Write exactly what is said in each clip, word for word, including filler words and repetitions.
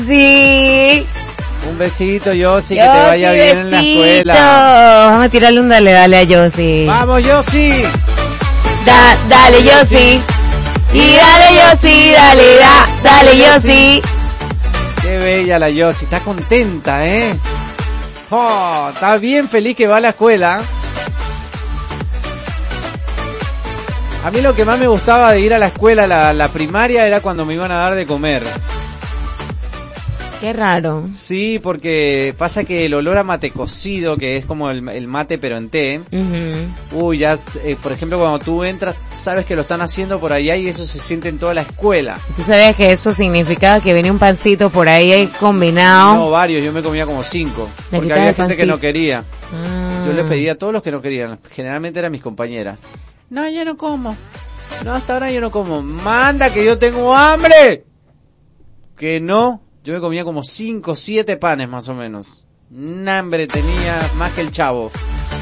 Sí. Un besito, Yossi, que te vaya bien en la escuela. Vamos a tirarle un dale, dale a Yossi. Vamos, Yossi. Da, dale, Yossi. Y dale, Yossi, dale, da, dale, Yossi. Qué bella la Yossi, está contenta, ¿eh? Oh, está bien feliz que va a la escuela. A mí lo que más me gustaba de ir a la escuela, la, la primaria, era cuando me iban a dar de comer. Qué raro. Sí, porque pasa que el olor a mate cocido, que es como el, el mate pero en té, uh-huh. Uy, ya, eh, por ejemplo, cuando tú entras, sabes que lo están haciendo por allá y eso se siente en toda la escuela. ¿Tú sabías que eso significaba que venía un pancito por ahí, ahí combinado? No, varios, yo me comía como cinco, le porque había gente pancito. que no quería. Ah. Yo les pedía a todos los que no querían, generalmente eran mis compañeras. No, yo no como. No, hasta ahora yo no como. Manda que yo tengo hambre. Que no. Yo me comía como cinco, siete panes más o menos. Un hambre tenía más que el chavo.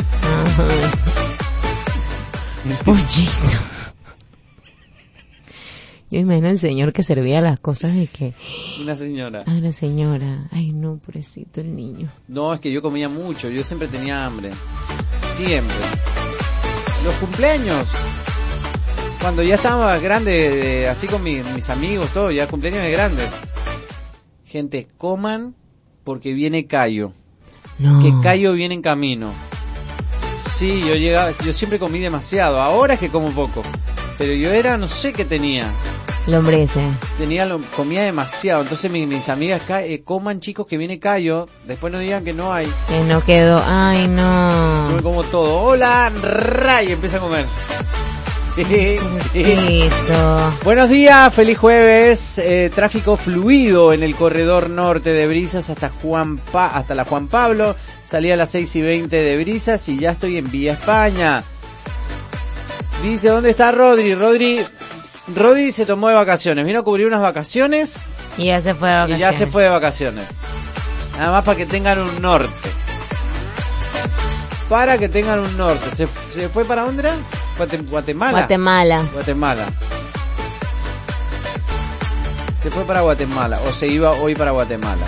Pollito. Yo imagino el señor que servía las cosas y que... Una señora. Ah, la señora. Ay, no, pobrecito el niño. No, es que yo comía mucho. Yo siempre tenía hambre. Siempre. Los cumpleaños. Cuando ya estaba grande, de, así con mi, mis amigos, todo, ya cumpleaños de grandes. Gente, coman porque viene Cayo. No. Que Cayo viene en camino. Sí, yo llegaba, yo siempre comí demasiado. Ahora es que como poco. Pero yo era, no sé qué tenía. Lombrices. Tenía, lo, comía demasiado. Entonces mis, mis amigas, eh, coman chicos que viene Cayo. Después no digan que no hay. Que no quedó. Ay, no. Yo me como todo. Hola, ra, y empieza a comer. Listo. Buenos días, feliz jueves. Eh, tráfico fluido en el corredor norte de Brisas hasta Juan pa hasta la Juan Pablo. Salí a las seis y veinte de Brisas y ya estoy en Vía España. Dice, ¿dónde está Rodri? Rodri, Rodri se tomó de vacaciones. Vino a cubrir unas vacaciones. Y ya se fue de vacaciones. Y ya se fue de vacaciones. Nada más para que tengan un norte. Para que tengan un norte. ¿Se, se fue para dónde era? Guatemala. Guatemala. Guatemala. Se fue para Guatemala o se iba hoy para Guatemala.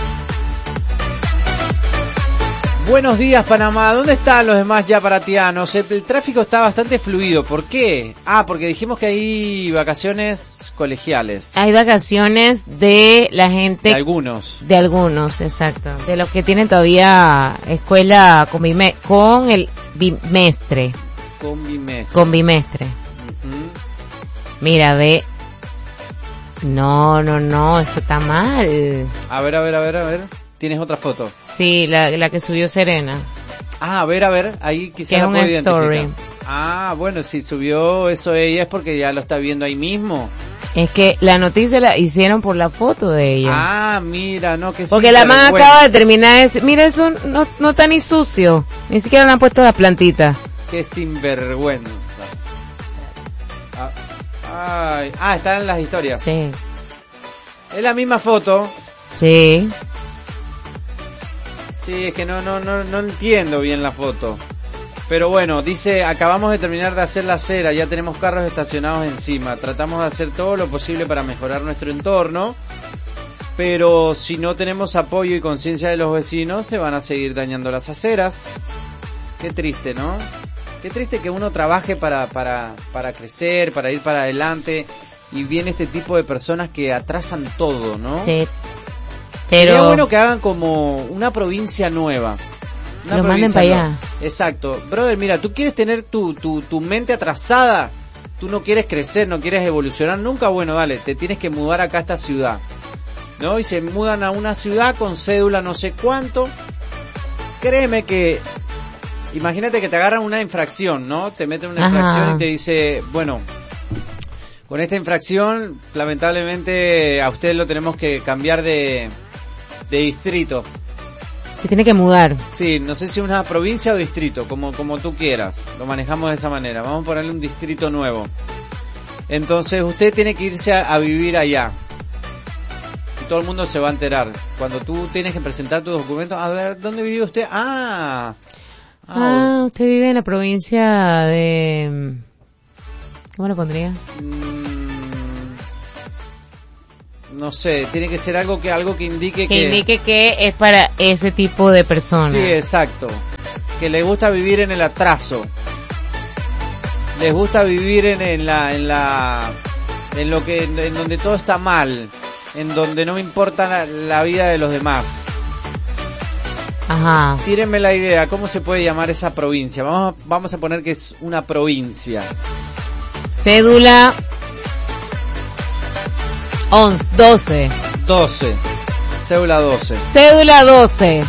Buenos días, Panamá. ¿Dónde están los demás yaparatianos? El, el tráfico está bastante fluido. ¿Por qué? Ah, porque dijimos que hay vacaciones colegiales. Hay vacaciones de la gente. De algunos. De algunos, exacto. De los que tienen todavía escuela con, bime, con el bimestre. Con bimestre. Con bimestre. Uh-huh. Mira, ve. No, no, no, eso está mal. A ver, a ver, a ver, a ver. ¿Tienes otra foto? Sí, la, la que subió Serena. Ah, a ver, a ver, ahí quizás la puedo identificar. Story. Ah, bueno, si subió eso ella es porque ya lo está viendo ahí mismo. Es que la noticia la hicieron por la foto de ella. Ah, mira, no, que sí. Porque la man acaba de terminar de mira, eso no, no está ni sucio. Ni siquiera le han puesto las plantitas. Qué sinvergüenza. Ah, ay, ah, están en las historias. Sí. Es la misma foto. Sí. Sí, es que no, no, no, no entiendo bien la foto. Pero bueno, dice, acabamos de terminar de hacer la acera, ya tenemos carros estacionados encima. Tratamos de hacer todo lo posible para mejorar nuestro entorno. Pero si no tenemos apoyo y conciencia de los vecinos, se van a seguir dañando las aceras. Qué triste, ¿no? Qué triste que uno trabaje para, para, para crecer, para ir para adelante. Y viene este tipo de personas que atrasan todo, ¿no? Sí. Pero sería bueno que hagan como una provincia nueva. Una lo manden para allá. Exacto. Brother, mira, tú quieres tener tu, tu, tu mente atrasada. Tú no quieres crecer, no quieres evolucionar nunca. Bueno, dale, te tienes que mudar acá a esta ciudad. ¿No? Y se mudan a una ciudad con cédula no sé cuánto. Créeme que... Imagínate que te agarran una infracción, ¿no? Te meten una Ajá. infracción y te dice, bueno... Con esta infracción, lamentablemente, a usted lo tenemos que cambiar de... de distrito. Se tiene que mudar. Sí, no sé si una provincia o distrito, como como tú quieras. Lo manejamos de esa manera. Vamos a ponerle un distrito nuevo. Entonces usted tiene que irse a, a vivir allá. Y todo el mundo se va a enterar. Cuando tú tienes que presentar tus documentos, a ver, ¿dónde vive usted? Ah. Ah, ah usted vive en la provincia de... ¿Cómo lo pondría? Mm, no sé, tiene que ser algo que algo que indique que, que... indique que es para ese tipo de personas. Sí, exacto. Que les gusta vivir en el atraso. Les gusta vivir en, en la... En la en lo que en donde todo está mal, en donde no me importa la, la vida de los demás. Ajá. Tírenme la idea, ¿cómo se puede llamar esa provincia? Vamos a, vamos a poner que es una provincia. Cédula once, doce. doce. Cédula doce. Cédula doce.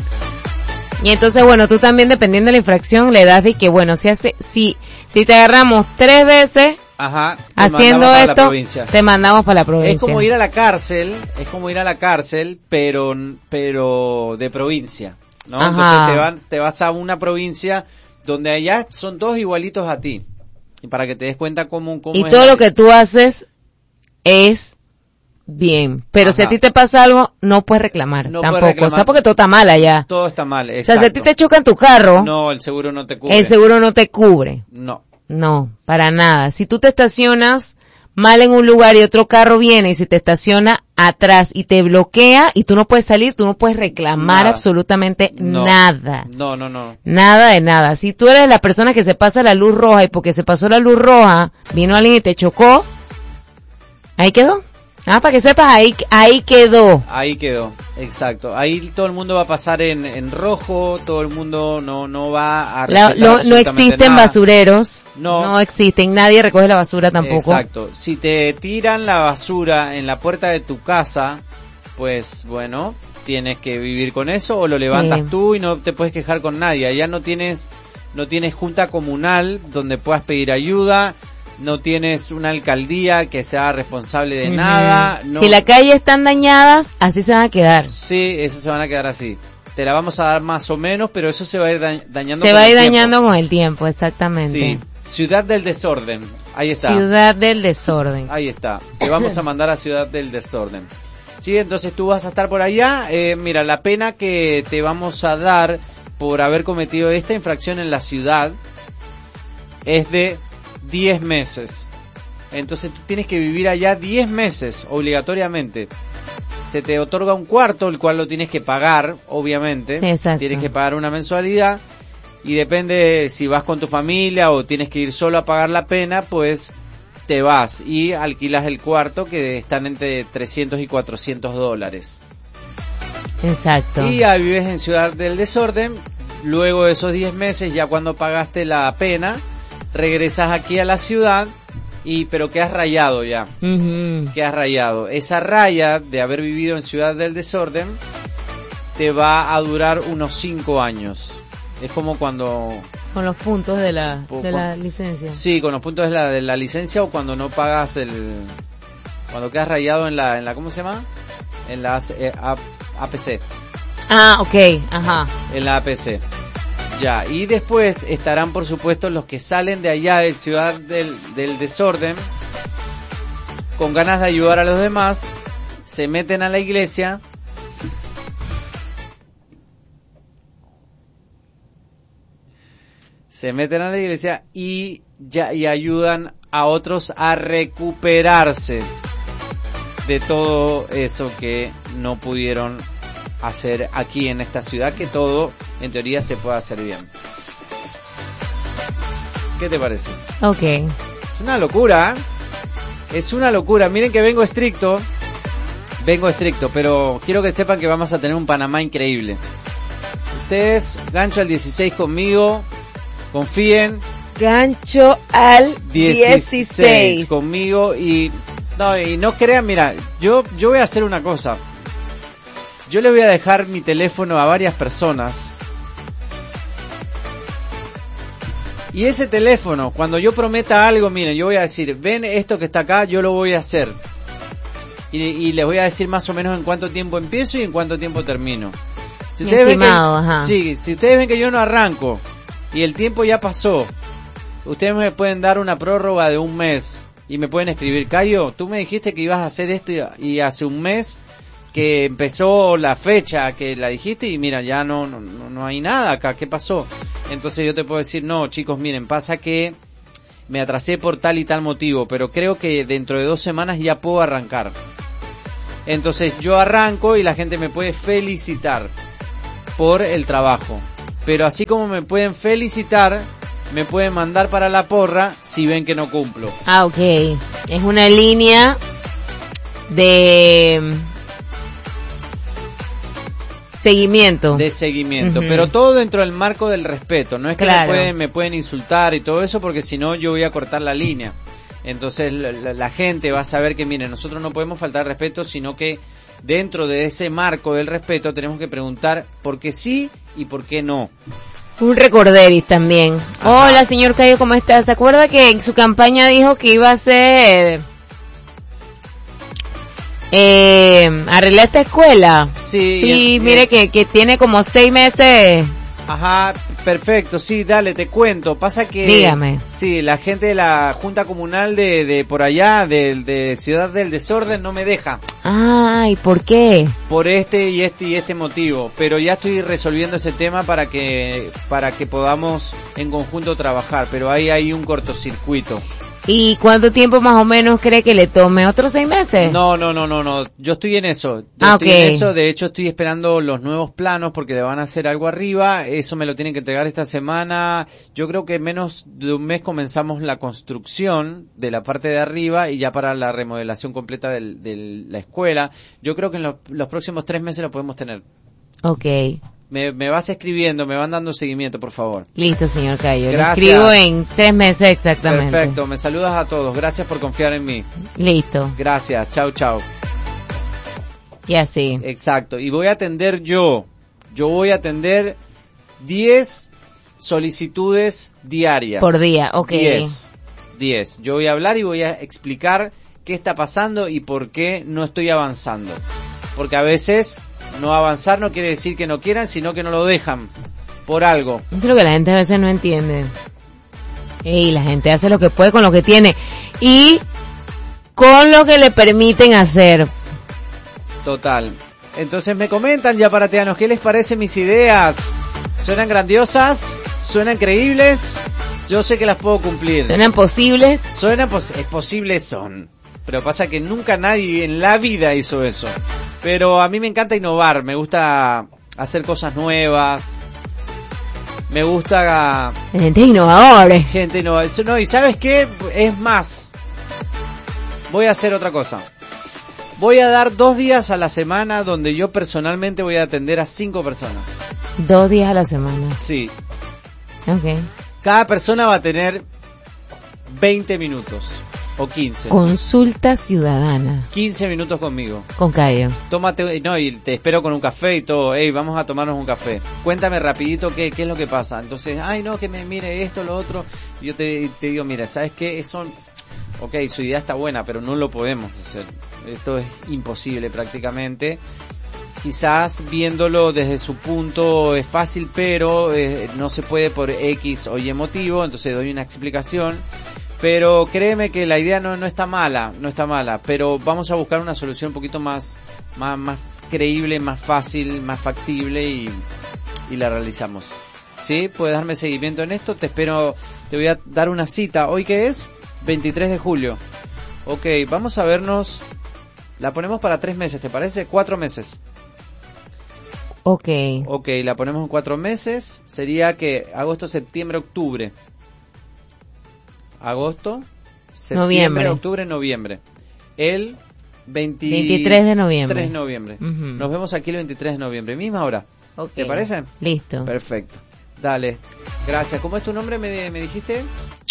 Y entonces, bueno, tú también, dependiendo de la infracción, le das de que, bueno, si hace, si, si te agarramos tres veces, ajá, haciendo esto, te mandamos para la provincia. Es como ir a la cárcel, es como ir a la cárcel, pero, pero de provincia, ¿no? Ajá. Entonces te van, te vas a una provincia donde allá son todos igualitos a ti. Y para que te des cuenta cómo, cómo y es todo la... lo que tú haces es bien, pero Ajá. si a ti te pasa algo, no puedes reclamar, no tampoco, puedes reclamar. O sea, porque todo está mal allá. Todo está mal, exacto. O sea, si a ti te chocan tu carro, no, el seguro no te cubre. El seguro no te cubre. No. No, para nada. Si tú te estacionas mal en un lugar y otro carro viene y si te estaciona atrás y te bloquea y tú no puedes salir, tú no puedes reclamar Nada. absolutamente No. nada. No, no, no. Nada de nada. Si tú eres la persona que se pasa la luz roja y porque se pasó la luz roja, vino alguien y te chocó, ahí quedó. Ah, para que sepas, ahí, ahí quedó. Ahí quedó, exacto. Ahí todo el mundo va a pasar en, en rojo, todo el mundo no, no va a La, respetar lo, no absolutamente existen nada. basureros. No. No existen. Nadie recoge la basura tampoco. Exacto. Si te tiran la basura en la puerta de tu casa, pues bueno, tienes que vivir con eso o lo levantas Sí. tú y no te puedes quejar con nadie. Allá no tienes, no tienes junta comunal donde puedas pedir ayuda. No tienes una alcaldía que sea responsable de Ujú. nada. No... Si la calle están dañadas, así se van a quedar. Sí, eso se van a quedar así. Te la vamos a dar más o menos, pero eso se va a ir da- dañando. Se con va a el ir tiempo. dañando con el tiempo, exactamente. Sí. Ciudad del Desorden. Ahí está. Ciudad del Desorden. Ahí está. Te vamos a mandar a Ciudad del Desorden. Sí, entonces tú vas a estar por allá. Eh, mira, la pena que te vamos a dar por haber cometido esta infracción en la ciudad es de diez meses. Entonces tú tienes que vivir allá diez meses, obligatoriamente. Se te otorga un cuarto, el cual lo tienes que pagar, obviamente. Sí, exacto. Tienes que pagar una mensualidad. Y depende si vas con tu familia o tienes que ir solo a pagar la pena, pues te vas y alquilas el cuarto, que están entre trescientos y cuatrocientos dólares. Exacto. Y ya vives en Ciudad del Desorden. Luego de esos diez meses, ya cuando pagaste la pena, regresas aquí a la ciudad, y pero quedas rayado ya. Ujú. Quedas rayado. Esa raya de haber vivido en Ciudad del Desorden te va a durar unos cinco años. Es como cuando... Con los puntos de la, Po- de la licencia. Sí, con los puntos de la, de la licencia, o cuando no pagas el... Cuando quedas rayado en la... en la ¿cómo se llama? En la eh, A- APC. Ah, ok, ajá. En la A P C. Ya, y después estarán, por supuesto, los que salen de allá de Ciudad del, del Desorden con ganas de ayudar a los demás, se meten a la iglesia, se meten a la iglesia y ya y ayudan a otros a recuperarse de todo eso que no pudieron hacer aquí en esta ciudad, que todo en teoría se puede hacer bien. ¿Qué te parece? Ok. Es una locura, ¿eh? Es una locura. Miren que vengo estricto, vengo estricto, pero quiero que sepan que vamos a tener un Panamá increíble. Ustedes, gancho al dieciséis conmigo, confíen. Gancho al dieciséis dieciséis. conmigo y no, y no crean, mira, yo yo voy a hacer una cosa. Yo le voy a dejar mi teléfono a varias personas. Y ese teléfono, cuando yo prometa algo, miren, yo voy a decir, ven esto que está acá, yo lo voy a hacer. Y, y les voy a decir más o menos en cuánto tiempo empiezo y en cuánto tiempo termino. Si ustedes ven que, ajá. sí, si ustedes ven que yo no arranco y el tiempo ya pasó, ustedes me pueden dar una prórroga de un mes y me pueden escribir, Cayo, tú me dijiste que ibas a hacer esto y, y hace un mes que empezó la fecha que la dijiste y mira, ya no, no, no hay nada acá, ¿qué pasó? Entonces yo te puedo decir, no, chicos, miren, pasa que me atrasé por tal y tal motivo, pero creo que dentro de dos semanas ya puedo arrancar. Entonces yo arranco y la gente me puede felicitar por el trabajo. Pero así como me pueden felicitar, me pueden mandar para la porra si ven que no cumplo. Ah, ok. Es una línea de seguimiento. De seguimiento, uh-huh. Pero todo dentro del marco del respeto. No es que claro. me pueden, me pueden insultar y todo eso, porque si no yo voy a cortar la línea. Entonces la, la, la gente va a saber que, miren, nosotros no podemos faltar respeto, sino que dentro de ese marco del respeto tenemos que preguntar por qué sí y por qué no. Un recorderis también. Ajá. Hola, señor Cayo, ¿cómo está? ¿Se acuerda que en su campaña dijo que iba a hacer eh, arreglar esta escuela? Sí. Sí, en, mire en... que, que tiene como seis meses. Ajá, perfecto, sí, dale, te cuento. Pasa que... Dígame. Sí, la gente de la Junta Comunal de, de por allá, de, de Ciudad del Desorden, no me deja. Ay, ¿por qué? Por este y este y este motivo. Pero ya estoy resolviendo ese tema para que para que podamos en conjunto trabajar. Pero ahí hay un cortocircuito. ¿Y cuánto tiempo más o menos cree que le tome? ¿Otros seis meses? No, no, no, no, no. Yo estoy en eso. Yo ah, estoy okay. en eso. De hecho, estoy esperando los nuevos planos porque le van a hacer algo arriba. Eso me lo tienen que entregar esta semana. Yo creo que en menos de un mes comenzamos la construcción de la parte de arriba y ya para la remodelación completa de la escuela. Yo creo que en los, los próximos tres meses lo podemos tener. Okay. Me, me vas escribiendo, me van dando seguimiento, por favor. Listo, señor Cayo. Gracias. Le escribo en tres meses exactamente. Perfecto, me saludas a todos. Gracias por confiar en mí. Listo. Gracias, chau, chau. Y así. Exacto, y voy a atender yo. Yo voy a atender diez solicitudes diarias. Por día, ok. diez. diez. Yo voy a hablar y voy a explicar qué está pasando y por qué no estoy avanzando. Porque a veces no avanzar no quiere decir que no quieran, sino que no lo dejan por algo. Eso es lo que la gente a veces no entiende. Y la gente hace lo que puede con lo que tiene y con lo que le permiten hacer. Total. Entonces me comentan ya, parateanos, ¿qué les parecen mis ideas? ¿Suenan grandiosas? ¿Suenan creíbles? Yo sé que las puedo cumplir. ¿Suenan posibles? Suenan pos- es posibles son. Pero pasa que nunca nadie en la vida hizo eso. Pero a mí me encanta innovar, me gusta hacer cosas nuevas. Me gusta... Gente innovadora. Gente innovadora. No, y ¿sabes qué? Es más. Voy a hacer otra cosa. Voy a dar dos días a la semana donde yo personalmente voy a atender a cinco personas. Dos días a la semana. Sí. Ok. Cada persona va a tener veinte minutos. O quince. Consulta ciudadana. quince minutos conmigo. Con Cayo. Tómate, no, y te espero con un café y todo. Ey, vamos a tomarnos un café. Cuéntame rapidito qué, qué es lo que pasa. Entonces, ay, no, que me mire esto, lo otro. Y yo te, te digo, mira, ¿sabes qué? Eso, ok, su idea está buena, pero no lo podemos hacer. Esto es imposible prácticamente. Quizás viéndolo desde su punto es fácil, pero eh, no se puede por X o Y motivo. Entonces doy una explicación. Pero créeme que la idea no, no está mala, no está mala, pero vamos a buscar una solución un poquito más, más, más creíble, más fácil, más factible y, y la realizamos. ¿Sí? ¿Puedes darme seguimiento en esto? Te espero, te voy a dar una cita. ¿Hoy qué es? veintitrés de julio. Ok, vamos a vernos, la ponemos para tres meses, ¿te parece? Cuatro meses. Ok. Ok, la ponemos en cuatro meses, sería que agosto, septiembre, octubre. Agosto, septiembre, noviembre. octubre, noviembre. El veinte... veintitrés de noviembre. tres de noviembre. Uh-huh. Nos vemos aquí el veintitrés de noviembre, misma hora. Okay. ¿Te parece? Listo. Perfecto. Dale. Gracias. ¿Cómo es tu nombre? ¿Me, me dijiste?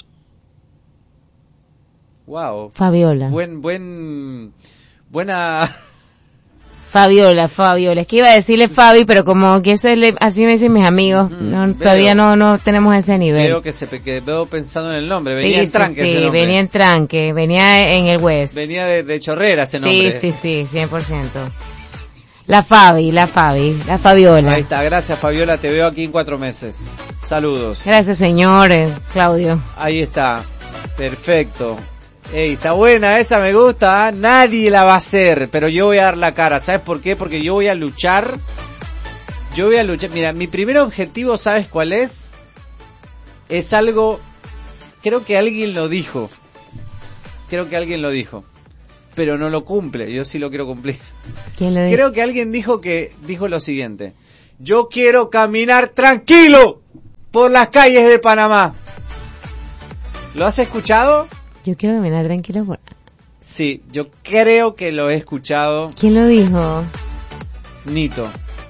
Wow. Fabiola. Buen, buen, buena... Fabiola, Fabiola. Es que iba a decirle Fabi, pero como que eso es le, así me dicen mis amigos, Mm, no, veo. todavía no no tenemos ese nivel. Veo que se que veo pensando en el nombre. Venía sí, en tranque sí, ese sí, nombre. venía en tranque, venía en el West. Venía de, de Chorrera ese nombre. Sí, sí, sí, cien por ciento. La Fabi, la Fabi, la Fabiola. Ahí está. Gracias, Fabiola. Te veo aquí en cuatro meses. Saludos. Gracias, señor eh, Claudio. Ahí está. Perfecto. Ey, está buena esa, me gusta, ¿eh? Nadie la va a hacer, pero yo voy a dar la cara. ¿Sabes por qué? Porque yo voy a luchar. Yo voy a luchar. Mira, mi primer objetivo, ¿sabes cuál es? Es algo... Creo que alguien lo dijo. Creo que alguien lo dijo. pero no lo cumple. Yo sí lo quiero cumplir. ¿Quién lo dijo? Creo que alguien dijo que dijo lo siguiente: yo quiero caminar tranquilo por las calles de Panamá. ¿Lo has escuchado? Yo quiero caminar tranquilo por... Sí, yo creo que lo he escuchado. ¿Quién lo dijo? Nito.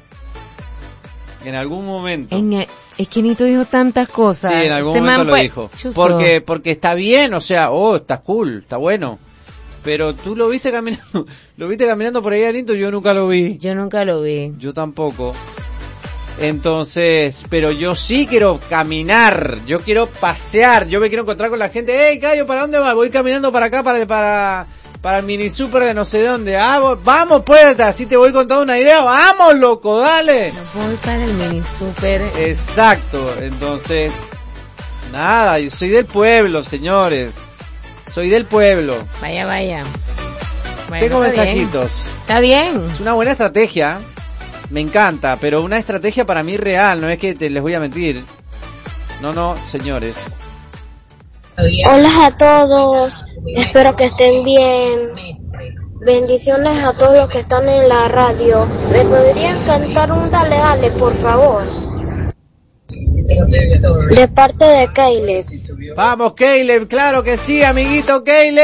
En algún momento. En el... Es que Nito dijo tantas cosas. Sí, en algún Se momento lo pues... dijo. Chuzo. Porque porque está bien, o sea, oh, está cool, está bueno. Pero tú lo viste caminando, lo viste caminando por ahí a Nito, yo nunca lo vi. Yo nunca lo vi. Yo tampoco. Entonces, pero yo sí quiero caminar, yo quiero pasear, yo me quiero encontrar con la gente. Hey, Cayo, ¿para dónde vas? Voy caminando para acá, para para para el mini super de no sé dónde. Ah, vamos, pues, así te voy contando una idea. Vamos, loco, dale. Voy para el mini super. Exacto, entonces, nada, yo soy del pueblo, señores. Soy del pueblo. Vaya, vaya. Bueno, Tengo está mensajitos. Bien. Está bien. Es una buena estrategia. Me encanta, pero una estrategia para mí real, no es que te, les voy a mentir. No, no, señores. Hola a todos, espero que estén bien. Bendiciones a todos los que están en la radio. ¿Me podrían cantar un dale dale, por favor? De parte de Caleb. Vamos, Caleb, claro que sí, amiguito Caleb.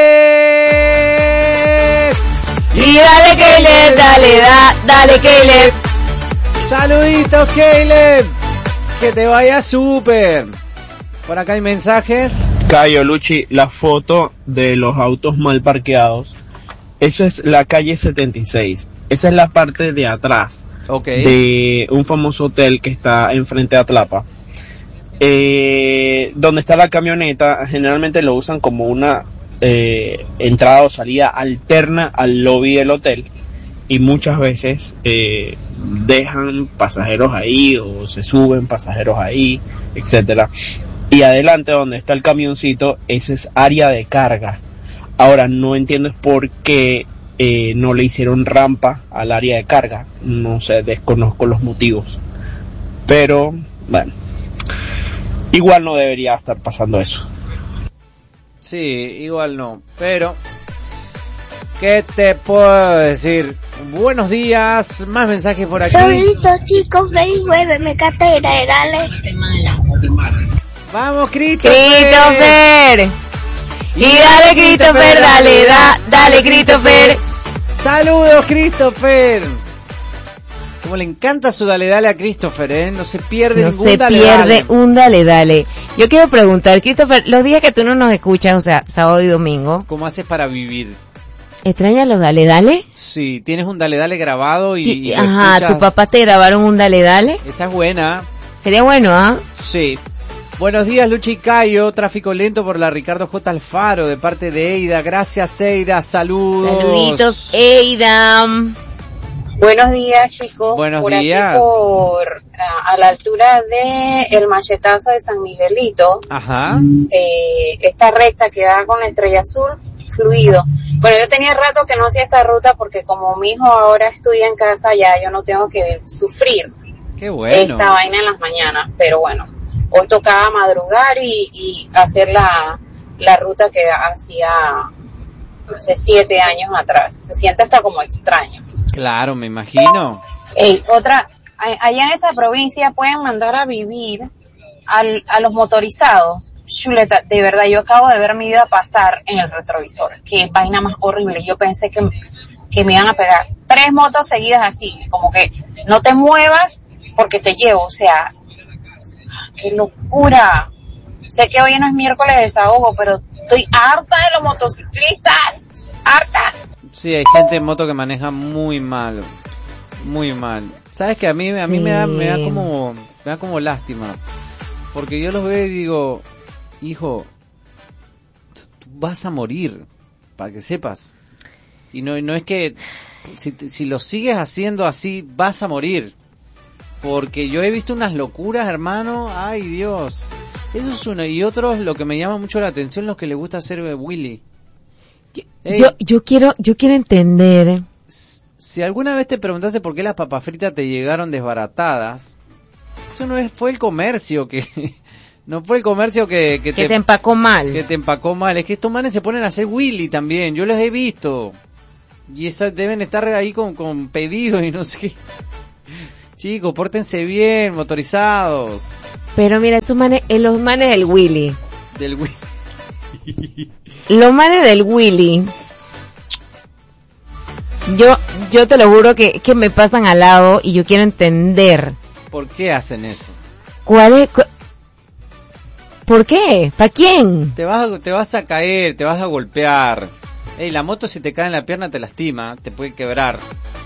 Y dale, Caleb, dale, da, dale, Caleb. Saluditos, Caleb. Que te vaya súper. Por acá hay mensajes. Cayo, Luchi, la foto de los autos mal parqueados. Eso es la calle setenta y seis. Esa es la parte de atrás. Okay. De un famoso hotel que está enfrente de Atlapa. Eh, donde está la camioneta, generalmente lo usan como una eh, entrada o salida alterna al lobby del hotel. Y muchas veces eh, dejan pasajeros ahí o se suben pasajeros ahí, etcétera. Y adelante donde está el camioncito, eso es área de carga. Ahora no entiendo por qué eh, no le hicieron rampa al área de carga. No sé, desconozco los motivos. Pero bueno, igual no debería estar pasando eso. Sí, igual no, pero ¿qué te puedo decir? Buenos días, más mensajes por aquí. Saluditos chicos, feliz jueves, me catera, dale. Vamos, Christopher. Christopher. Y dale, Christopher, dale, da, dale, Christopher. Saludos, Christopher. Como le encanta su dale dale a Christopher, ¿eh? No se pierde no ningún se dale pierde dale. un dale dale. Yo quiero preguntar, Christopher, los días que tú no nos escuchas, o sea, sábado y domingo, ¿Cómo haces para vivir? ¿extrañas los dale dale? Sí, tienes un dale dale grabado y, y lo Ajá, escuchas. ¿tus papás te grabaron un dale dale? Esa es buena. Sería bueno, ¿ah? Sí. Buenos días, Luchi y Cayo. Tráfico lento por la Ricardo J. Alfaro de parte de Eida. Gracias, Eida. Saludos. Saluditos, Eida. Buenos días, chicos. Buenos por días. Aquí por a, a la altura de el machetazo de San Miguelito. Ajá. Eh, esta recta que da con la Estrella Azul, fluido. Bueno, yo tenía rato que no hacía esta ruta porque como mi hijo ahora estudia en casa, ya yo no tengo que sufrir Qué bueno. esta vaina en las mañanas. Pero bueno, hoy tocaba madrugar y, y hacer la, la ruta que hacía hace siete años atrás. Se siente hasta como extraño. Claro, me imagino. Ey, otra, allá en esa provincia pueden mandar a vivir al, a los motorizados. Chuleta, de verdad, yo acabo de ver mi vida pasar en el retrovisor. Qué vaina más horrible. Yo pensé que, que me iban a pegar tres motos seguidas así, como que no te muevas porque te llevo. O sea, qué locura. Sé que hoy no es miércoles de desahogo, pero estoy harta de los motociclistas. Harta. Sí, hay gente en moto que maneja muy mal, muy mal. ¿Sabes que a mí a mí Sí. me da me da como me da como lástima? Porque yo los veo y digo, hijo, tú vas a morir, para que sepas. Y no no es que si si lo sigues haciendo así vas a morir. Porque yo he visto unas locuras, hermano, ay Dios. Eso es uno y otros lo que me llama mucho la atención los que les gusta hacer Willy. Ey. Yo, yo quiero, yo quiero entender. Si alguna vez te preguntaste por qué las papas fritas te llegaron desbaratadas, eso no es, fue el comercio que, no fue el comercio que, que, Que te, te empacó mal. que te empacó mal, es que estos manes se ponen a hacer Willy también, yo los he visto, Y esas deben estar ahí con, con pedidos y no sé qué. Chicos, pórtense bien, motorizados. Pero mira, esos manes, eh, los manes del Willy. Del Willy. Los manes del Willy. Yo, yo te lo juro que, que me pasan al lado y yo quiero entender. ¿Por qué hacen eso? ¿Cuál es? Cu- ¿Por qué? ¿Para quién? Te vas, a, te vas a caer, te vas a golpear. Ey, la moto si te cae en la pierna te lastima, te puede quebrar.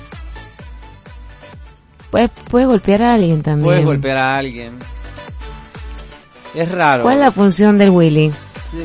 Puedes, puedes golpear a alguien también. Puedes golpear a alguien. Es raro. ¿Cuál es la función del Willy?